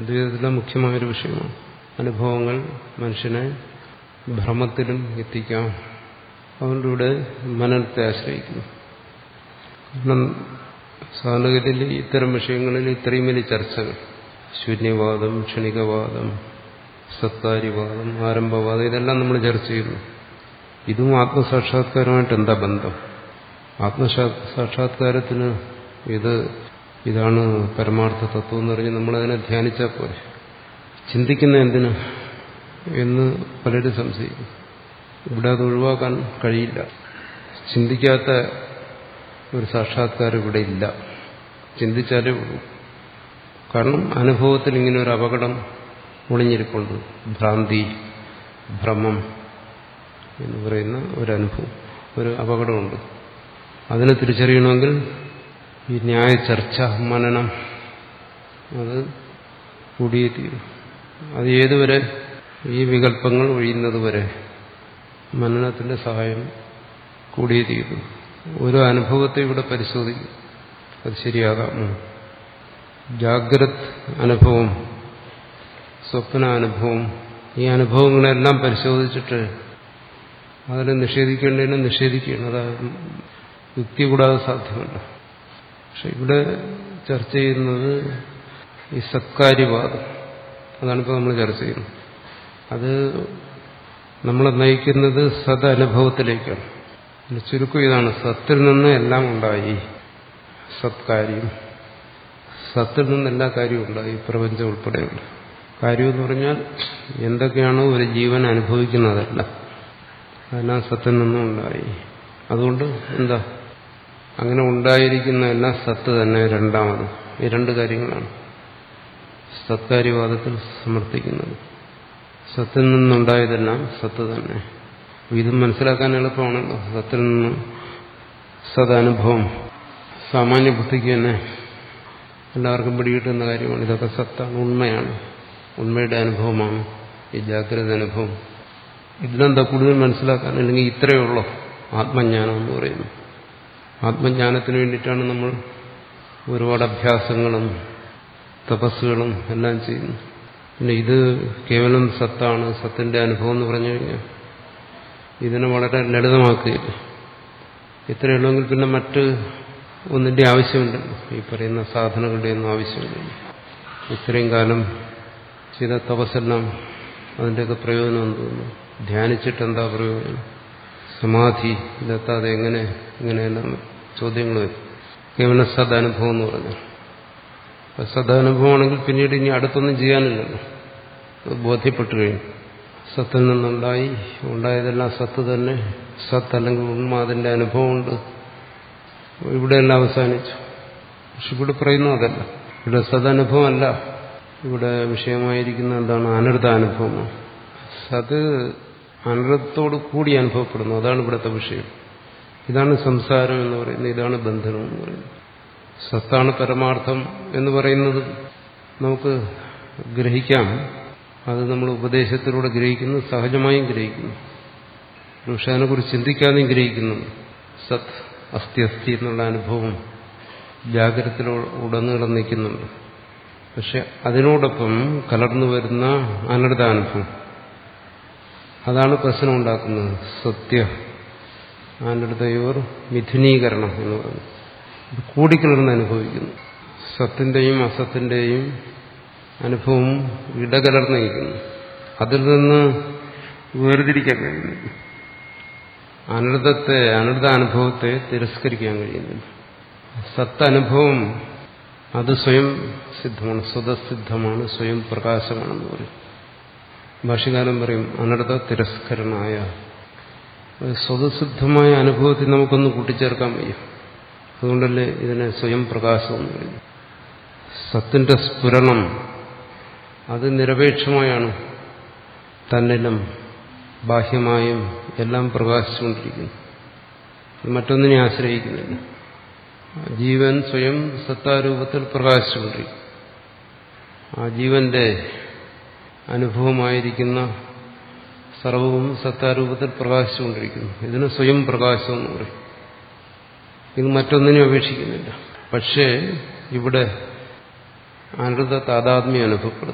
അദ്വൈതത്തിലെ മുഖ്യമായൊരു വിഷയമാണ്. അനുഭവങ്ങൾ മനുഷ്യനെ ഭ്രമത്തിലും എത്തിക്കാം. അതുകൊണ്ട് ഇവിടെ മനനത്തെ ആശ്രയിക്കുന്നു. കാരണം സാധാരണഗതിയിൽ ഇത്തരം വിഷയങ്ങളിൽ ഇത്രയും വലിയ ചർച്ചകൾ, ശൂന്യവാദം, ക്ഷണികവാദം, സത്താരിവാദം, ആരംഭവാദം, ഇതെല്ലാം നമ്മൾ ചർച്ച ചെയ്യുന്നു. ഇതും ആത്മസാക്ഷാത്കാരമായിട്ട് എന്താ ബന്ധം? ആത്മസാക്ഷാത്കാരത്തിന് ഇതാണ് പരമാർത്ഥ തത്വം എന്ന് പറഞ്ഞ് നമ്മളതിനെ ധ്യാനിച്ചാൽ പോലെ ചിന്തിക്കുന്ന എന്തിന് എന്ന് പലരും സംശയിക്കും. ഇവിടെ അത് ഒഴിവാക്കാൻ കഴിയില്ല. ചിന്തിക്കാത്ത ഒരു സാക്ഷാത്കാരം ഇവിടെ ഇല്ല. ചിന്തിച്ചാലേ ഉള്ളൂ. കാരണം അനുഭവത്തിൽ ഇങ്ങനെ ഒരു അപകടം ഒളിഞ്ഞിരിപ്പുണ്ട്. ഭ്രാന്തി, ഭ്രമം എന്ന് പറയുന്ന ഒരനുഭവം, ഒരു അപകടമുണ്ട്. അതിനെ തിരിച്ചറിയണമെങ്കിൽ ഈ ന്യായ ചർച്ച, മനനം അത് കൂടിയേ തീരും. അത് ഏതുവരെ? ഈ വികല്പങ്ങൾ ഒഴിയുന്നത് വരെ മനനത്തിന്റെ സഹായം കൂടിയേ തീരും. ഒരു അനുഭവത്തെ ഇവിടെ പരിശോധിക്കും. അത് ശരിയാകാമോ? ജാഗ്രത് അനുഭവം, സ്വപ്ന അനുഭവം, ഈ അനുഭവങ്ങളെല്ലാം പരിശോധിച്ചിട്ട് അതിനെ നിഷേധിക്കേണ്ടതിനെ നിഷേധിക്കുകയാണ്. അത് യുക്തി കൂടാതെ സാധ്യമല്ല. പക്ഷെ ഇവിടെ ചർച്ച ചെയ്യുന്നത് ഈ സത്കാര്യവാദം, അതാണിപ്പോൾ നമ്മൾ ചർച്ച ചെയ്യുന്നത്. അത് നമ്മളെ നയിക്കുന്നത് സദനുഭവത്തിലേക്കാണ്. ചുരുക്കം ഇതാണ്: സത്തിൽ നിന്ന് എല്ലാം ഉണ്ടായി. സത്കാര്യം, സത്തിൽ നിന്ന് എല്ലാ കാര്യവും ഉണ്ടായി, പ്രപഞ്ചം ഉൾപ്പെടെയുള്ള കാര്യമെന്ന് പറഞ്ഞാൽ എന്തൊക്കെയാണോ ഒരു ജീവൻ അനുഭവിക്കുന്നതല്ല, അതെല്ലാം സത്തിൽ നിന്നും ഉണ്ടായി. അതുകൊണ്ട് എന്താ, അങ്ങനെ ഉണ്ടായിരിക്കുന്ന എല്ലാം സത്ത് തന്നെ. രണ്ടാമത് ഈ രണ്ട് കാര്യങ്ങളാണ് സത്കാര്യവാദത്തിൽ സമർത്ഥിക്കുന്നത്. സത്തിൽ നിന്നുണ്ടായതെല്ലാം സത്ത് തന്നെ. ഇതും മനസ്സിലാക്കാൻ എളുപ്പമാണല്ലോ. സത്തിൽ നിന്ന് സദനുഭവം സാമാന്യ ബുദ്ധിക്ക് തന്നെ എല്ലാവർക്കും പിടികിട്ടുന്ന കാര്യമാണ്. ഇതൊക്കെ സത്താണ്, ഉണ്മയാണ്, ഉണ്മയുടെ അനുഭവമാണ് ഈ ജാഗ്രത അനുഭവം. ഇതിലെന്താ കൂടുതൽ മനസ്സിലാക്കാൻ? അല്ലെങ്കിൽ ഇത്രയേ ഉള്ളൂ ആത്മജ്ഞാനം എന്ന് പറയുന്നു. ആത്മജ്ഞാനത്തിന് വേണ്ടിയിട്ടാണ് നമ്മൾ ഒരുപാട് അഭ്യാസങ്ങളും തപസ്സുകളും എല്ലാം ചെയ്യുന്നു. പിന്നെ ഇത് കേവലം സത്താണ്, സത്തിന്റെ അനുഭവം എന്ന് പറഞ്ഞു കഴിഞ്ഞാൽ ഇതിനെ വളരെ ലളിതമാക്കുകയില്ല. ഇത്രയുള്ളെങ്കിൽ പിന്നെ മറ്റ് ഒന്നിന്റെ ആവശ്യമുണ്ടല്ലോ. ഈ പറയുന്ന സാധനങ്ങളുടെ ഒന്നും ആവശ്യമില്ല. ഇത്രയും കാലം ചെയ്ത തപസ്സെല്ലാം അതിൻ്റെയൊക്കെ പ്രയോജനം എന്ന് തോന്നുന്നു. ധ്യാനിച്ചിട്ട് എന്താ പ്രയോജനം? സമാധി ഇതെത്താതെ ഇങ്ങനെയെല്ലാം ചോദ്യങ്ങൾ വരും. കേവലം സദനുഭവം എന്ന് പറഞ്ഞാൽ സദനുഭവമാണെങ്കിൽ പിന്നീട് ഇനി അടുത്തൊന്നും ചെയ്യാനില്ലല്ലോ. ബോധ്യപ്പെട്ടു കഴിഞ്ഞു. സത്തിൽ നിന്നുണ്ടായി, ഉണ്ടായതെല്ലാം സത്ത് തന്നെ. സത്ത് അല്ലെങ്കിൽ ഉണ്മ, അതിന്റെ അനുഭവമുണ്ട്. ഇവിടെയെല്ലാം അവസാനിച്ചു. പക്ഷെ ഇവിടെ പറയുന്നു അതല്ല. ഇവിടെ സദനുഭവമല്ല. ഇവിടെ വിഷയമായിരിക്കുന്ന എന്താണ്? അനൃതാനുഭവമാണ്. സത് അനൃതത്തോട് കൂടി അനുഭവപ്പെടുന്നു. അതാണ് ഇവിടുത്തെ വിഷയം. ഇതാണ് സംസാരം എന്ന് പറയുന്നത്, ഇതാണ് ബന്ധനം എന്ന് പറയുന്നത്. സത്താണ് പരമാർത്ഥം എന്ന് പറയുന്നത് നമുക്ക് ഗ്രഹിക്കാം. അത് നമ്മൾ ഉപദേശത്തിലൂടെ ഗ്രഹിക്കുന്നു, സഹജമായും ഗ്രഹിക്കുന്നു. പക്ഷെ അതിനെക്കുറിച്ച് ചിന്തിക്കാതെയും ഗ്രഹിക്കുന്നു. സത് അസ്ഥി എന്നുള്ള അനുഭവം ജാഗ്രതയിലുടനീളം നിൽക്കുന്നുണ്ട്. പക്ഷെ അതിനോടൊപ്പം കലർന്നു വരുന്ന അനൃതാനുഭവം, അതാണ് പ്രശ്നം ഉണ്ടാക്കുന്നത്. സത്യ അനൃതയോർ മിഥുനീകരണം എന്ന് പറയുന്നത് ഇത് കൂടിക്കലർന്ന് അനുഭവിക്കുന്നു. സത്തിന്റെയും അസത്തിന്റെയും അനുഭവം ഇടകലർന്നിരിക്കുന്നു. അതിൽ നിന്ന് വേർതിരിക്കാൻ കഴിയുന്നു. അനൃതാനുഭവത്തെ തിരസ്കരിക്കാൻ കഴിയുന്നില്ല. സത്തനുഭവം അത് സ്വയം സിദ്ധമാണ്, സ്വതസിദ്ധമാണ്, സ്വയം പ്രകാശമാണെന്ന് പറയും. ഭാഷ്യകാരൻ പറയും അനൃത തിരസ്കരണമായ. സ്വതസിദ്ധമായ അനുഭവത്തിൽ നമുക്കൊന്ന് കൂട്ടിച്ചേർക്കാൻ വയ്യ. അതുകൊണ്ടല്ലേ ഇതിനെ സ്വയം പ്രകാശം എന്ന് പറയുന്നു. സത്തിന്റെ സ്ഫുരണം അത് നിരപേക്ഷമായാണ് തന്നിലും ബാഹ്യമായും എല്ലാം പ്രകാശിച്ചുകൊണ്ടിരിക്കുന്നു. മറ്റൊന്നിനെ ആശ്രയിക്കുന്നില്ല. ജീവൻ സ്വയം സത്താരൂപത്തിൽ പ്രകാശിച്ചുകൊണ്ടിരിക്കും. ആ ജീവന്റെ അനുഭവമായിരിക്കുന്ന സർവവും സത്താരൂപത്തിൽ പ്രകാശിച്ചുകൊണ്ടിരിക്കുന്നു. ഇതിന് സ്വയം പ്രകാശം എന്ന് പറയും. ഇത് മറ്റൊന്നിനും അപേക്ഷിക്കുന്നില്ല. പക്ഷേ ഇവിടെ അനൃത താതാത്മ്യം അനുഭവപ്പെടുന്നു.